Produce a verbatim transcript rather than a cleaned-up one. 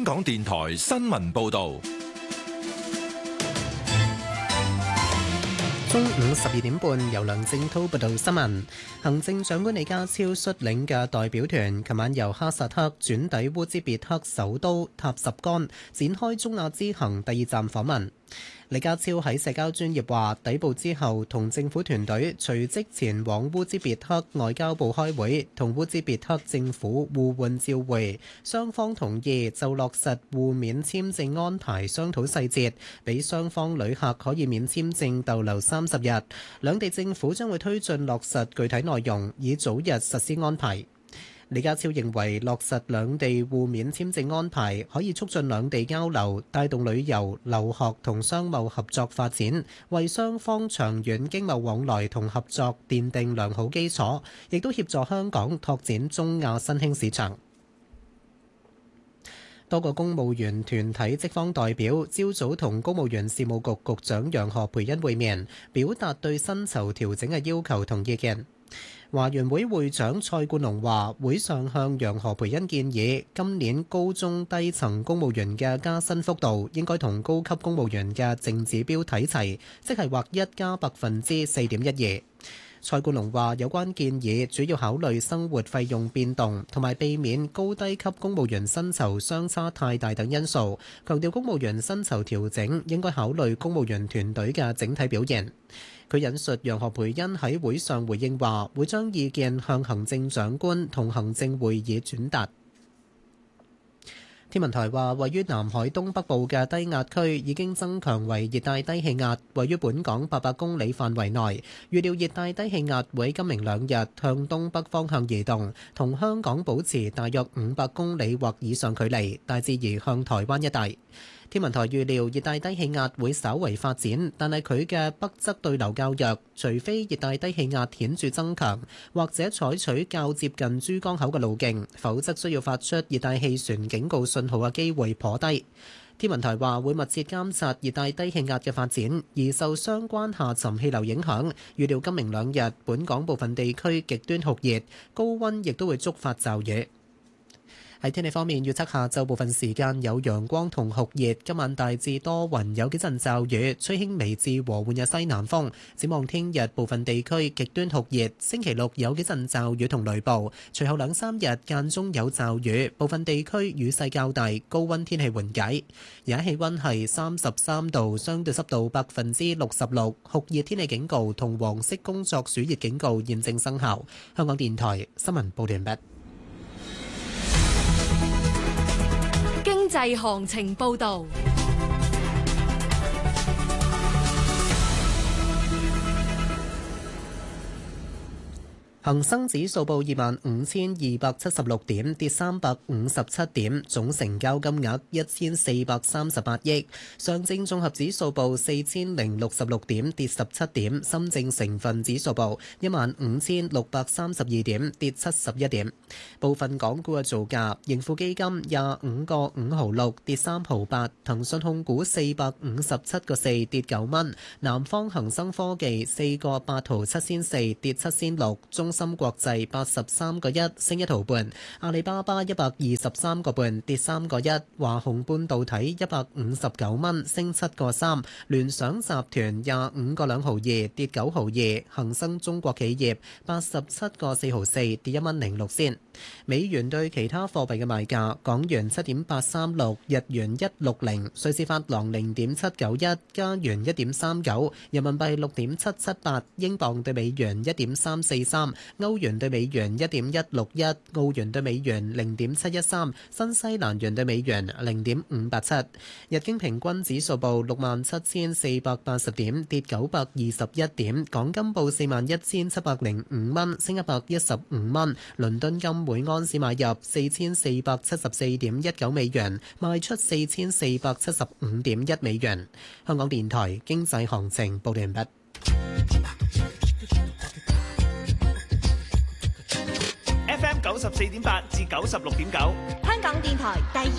港電台新聞報道。 中午十二點半，由梁正滔報道新聞。行政長官李家超率領嘅代表團，琴晚由哈薩克轉抵烏茲別克首都塔什干，展開中亞之行第二站訪問。李家超喺社交專頁話，抵埗之後同政府團隊隨即前往烏茲別克外交部開會，同烏茲別克政府互換照會，雙方同意就落實互免簽證安排商討細節，俾雙方旅客可以免簽證逗留三十日。兩地政府將會推進落實具體內容，以早日實施安排。李家超認為落實兩地互免簽證安排，可以促進兩地交流，帶動旅遊、留學同商貿合作發展，為雙方長遠經貿往來同合作奠定良好基礎，亦都協助香港拓展中亞新興市場。多個公務員團體職方代表朝早同公務員事務局局長楊何蓓茵會面，表達對薪酬調整嘅要求同意見。華員會會長蔡冠龍話，會上向楊何蓓茵建議，今年高中低層公務員嘅加薪幅度應該同高級公務員嘅淨指標睇齊，即係劃一加百分之四點一二。蔡冠龍話，有關建議主要考慮生活費用變動同埋避免高低級公務員薪酬相差太大等因素，強調公務員薪酬調整應該考慮公務員團隊嘅整體表現。佢引述楊何蓓茵喺會上回應話，會將意見向行政長官同行政會議轉達。天文台話，位於南海東北部嘅低壓區已經增強為熱帶低氣壓，位於本港八百公里範圍內。預料熱帶低氣壓會今明兩日向東北方向移動，同香港保持大約五百公里或以上距離，大致移向台灣一帶。天文台預料熱帶低氣壓會稍為發展，但係佢嘅北側對流較弱，除非熱帶低氣壓顯著增強，或者採取較接近珠江口嘅路徑，否則需要發出熱帶氣旋警告信號嘅機會頗低。天文台話會密切監察熱帶低氣壓嘅發展，而受相關下沉氣流影響，預料今明兩日本港部分地區極端酷熱，高溫亦都會觸發驟雨。喺天氣方面，預測下晝部分時間有陽光同酷熱，今晚大致多雲，有幾陣驟雨，吹輕微至和緩嘅西南風。展望聽日部分地區極端酷熱，星期六有幾陣驟雨同雷暴，隨後兩三日間中有驟雨，部分地區雨勢較大，高溫天氣緩解。而家氣溫係三十三度，相對濕度百分之六十六，酷熱天氣警告同黃色工作暑熱警告現正生效。香港電台新聞報道完畢。 經濟行情報道。 恒生指數報二萬五千二百七十六點，跌三百五十七點，總成交金額一千四百三十八億。上證綜合指數報四千零六十六點，跌十七點。深證成分指數報一萬五千六百三十二點，跌七十一點。部分港股嘅造價：盈富基金廿五個五毫六，跌三毫八；騰訊控股四百五十七個四，跌九蚊；南方恒生科技四個八毫七仙四，跌七仙六；中中芯國際八十三個一，升一毫半；阿里巴巴一百二十三個半，跌三個一；華虹半導體一百五十九蚊，升七個三；聯想集團廿五個兩毫二，跌九毫二；恒生中國企業八十七個四毫四，跌一蚊零六仙。美元對其他貨幣嘅賣價：港元七點八三六，日元一六零，瑞士法郎零點七九一，加元一點三九，人民幣六點七七八，英鎊對美元一點三四三。歐元對美元一點一六一，澳元對美元零點七一三，新西蘭元對美元零點五八七。日經平均指數報六萬七千四百八十點，跌九百二十一點。港金報四萬一千七百零五蚊，升一百一十五蚊。倫敦金每安士買入四千四百七十四點一九美元，賣出四千四百七十五點一美元。香港電台經濟行情報道完畢。 F M 九十四點八至九十六點九， 香港電台第二